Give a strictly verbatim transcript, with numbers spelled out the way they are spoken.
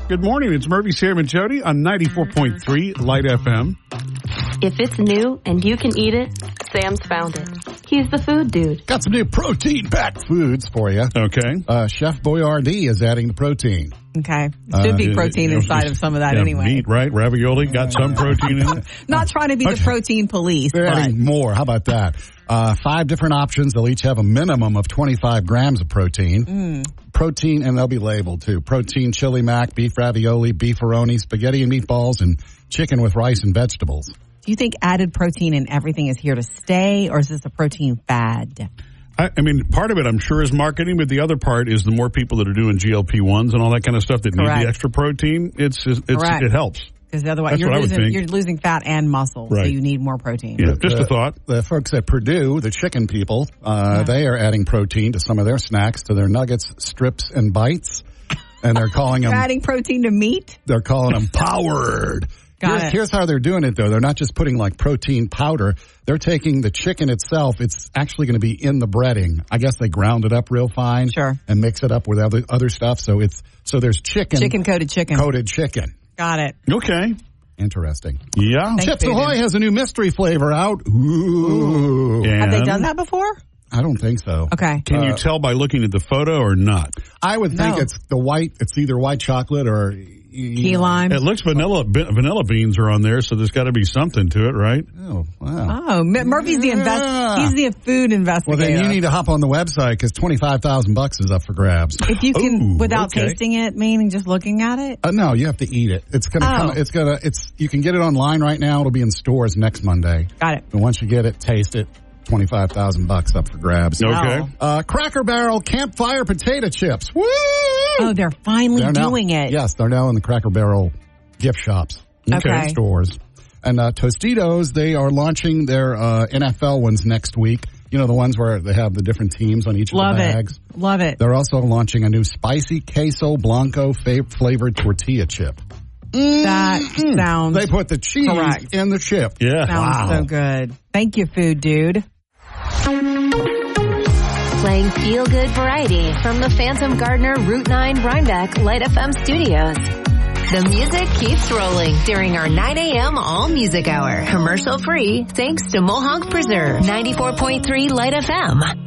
Good morning. It's Murphy, Sam, and Jody on ninety-four point three Light F M. If it's new and you can eat it, Sam's found it. He's the food dude. Got some new protein-packed foods for you. Okay. Uh, Chef Boyardee is adding the protein. Okay. Should be Uh, protein you know, inside of some of that yeah, anyway. Meat, right? Ravioli got some protein in it. Not trying to be the Okay. protein police. They're but adding more. How about that? Uh, five different options. They'll each have a minimum of twenty-five grams of protein. Mm. Protein, and they'll be labeled too. Protein chili mac, beef ravioli, beefaroni, spaghetti and meatballs, and chicken with rice and vegetables. Do you think added protein in everything is here to stay, or is this a protein fad? I, I mean, part of it, I'm sure, is marketing, but the other part is the more people that are doing G L P ones and all that kind of stuff that Correct. need the extra protein, it's, it's Correct. it helps. Because otherwise, That's you're what I would losing think. you're losing fat and muscle, so Right. you need more protein. Yeah, just the, a thought. The folks at Purdue, the chicken people, uh, Yeah. they are adding protein to some of their snacks, to their nuggets, strips, and bites, and they're calling You're them. adding protein to meat? They're calling them powered. Got here's, it. here's how they're doing it, though. They're not just putting like protein powder. They're taking the chicken itself. It's actually going to be in the breading. I guess they ground it up real fine. Sure. And mix it up with other other stuff. So it's so there's chicken, Chicken coated chicken. coated chicken. Got it. Okay. Interesting. Yeah. Thanks, Chips David. Ahoy has a new mystery flavor out. Ooh. Have they And done that before? I don't think so. Okay. Can you Uh, tell by looking at the photo or not? I would think No. it's the white. It's either white chocolate or Key lime. It looks vanilla. be- Vanilla beans are on there, so there's got to be something to it, right? Oh wow. Oh, M- Murphy's the invest. Yeah. He's the food Well, investigator. then you need to hop on the website because twenty five thousand bucks is up for grabs. if you can, Ooh, without okay. tasting it, meaning just looking at it. Uh, no, you have to eat it. It's gonna Oh. come. It's gonna. It's you can get it online right now. It'll be in stores next Monday. Got it. And once you get it, taste it. Twenty five thousand bucks up for grabs. Okay. Wow. Uh, Cracker Barrel campfire potato chips. Woo! Oh, they're finally They're now- doing it. Yes, they're now in the Cracker Barrel gift shops. Okay. Stores. And uh, Tostitos, they are launching their uh, N F L ones next week. You know, the ones where they have the different teams on each Love of the it. bags. Love it. They're also launching a new spicy queso blanco fa- flavored tortilla chip. That sounds They put the cheese Correct. in the chip. Yeah. sounds Wow. so good. Thank you, food dude. Playing feel-good variety from the Phantom Gardener Route nine Rhinebeck Light F M studios. The music keeps rolling during our nine a.m. All Music Hour. Commercial free thanks to Mohawk Preserve. ninety-four point three Light F M.